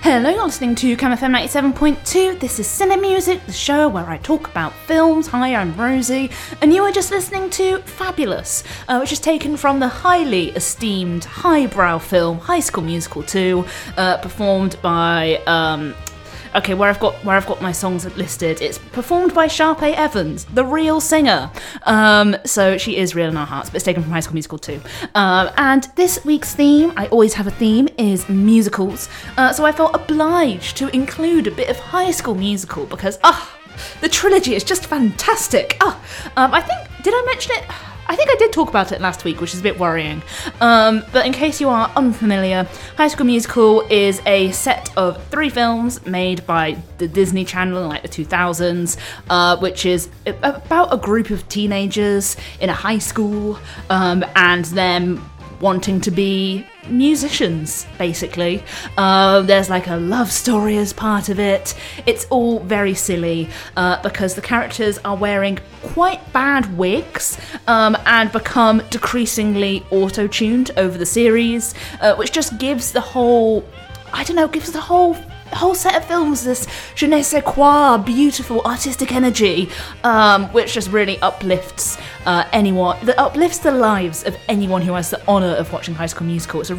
Hello, you're listening to CamFM 97.2. This is Cine Music, the show where I talk about films. Hi, I'm Rosie, and you are just listening to Fabulous, which is taken from the highly esteemed, highbrow film High School Musical 2, performed by where I've got my songs listed, it's performed by Sharpay Evans, the real singer. So she is real in our hearts, but it's taken from High School Musical 2. And this week's theme, I always have a theme, is musicals. So I felt obliged to include a bit of High School Musical because, the trilogy is just fantastic. Did I mention it? I think I did talk about it last week, which is a bit worrying. But in case you are unfamiliar, High School Musical is a set of 3 films made by the Disney Channel in like the 2000s, which is about a group of teenagers in a high school and them wanting to be musicians, basically. There's like a love story as part of it. It's all very silly because the characters are wearing quite bad wigs and become decreasingly auto-tuned over the series, which just gives the whole set of films this je ne sais quoi beautiful artistic energy, which just really uplifts the lives of anyone who has the honour of watching High School Musical. It's a